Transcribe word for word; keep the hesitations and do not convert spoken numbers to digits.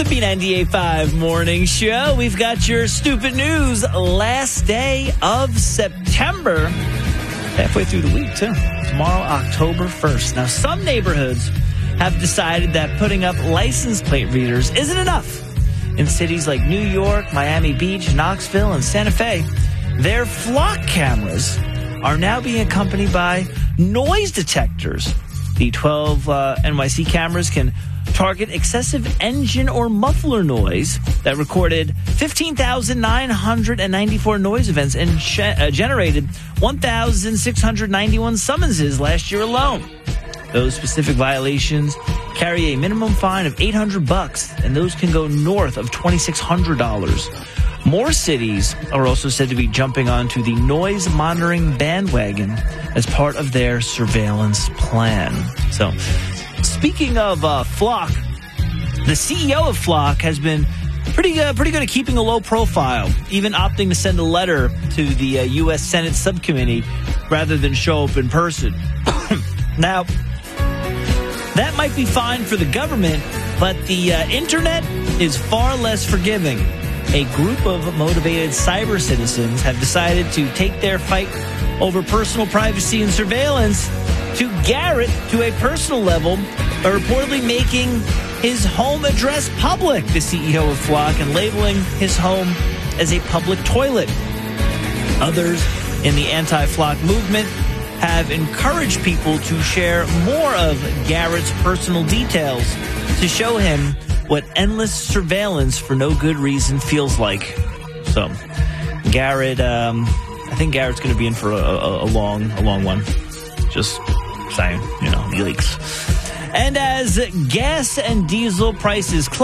The B ninety-eight point five Morning Show. We've got your stupid news. Last day of September. Halfway through the week, too. Tomorrow, October first. Now, some neighborhoods have decided that putting up license plate readers isn't enough. In cities like New York, Miami Beach, Knoxville, and Santa Fe, their flock cameras are now being accompanied by noise detectors. The twelve uh, N Y C cameras can target excessive engine or muffler noise that recorded fifteen thousand nine hundred ninety-four noise events and sh- uh, generated one thousand six hundred ninety-one summonses last year alone. Those specific violations carry a minimum fine of eight hundred bucks, and those can go north of twenty-six hundred dollars. More cities are also said to be jumping onto the noise monitoring bandwagon as part of their surveillance plan. So, speaking of uh, Flock, the C E O of Flock has been pretty uh, pretty good at keeping a low profile, even opting to send a letter to the uh, U S Senate subcommittee rather than show up in person. Now, that might be fine for the government, but the uh, internet is far less forgiving. A group of motivated cyber citizens have decided to take their fight over personal privacy and surveillance to Garrett to a personal level by reportedly making his home address public, the C E O of Flock, and labeling his home as a public toilet. Others in the anti-Flock movement have encouraged people to share more of Garrett's personal details to show him what endless surveillance for no good reason feels like. So, Garrett, um, I think Garrett's going to be in for a, a, a long, a long one. Just saying, you know, yikes. And as gas and diesel prices climb,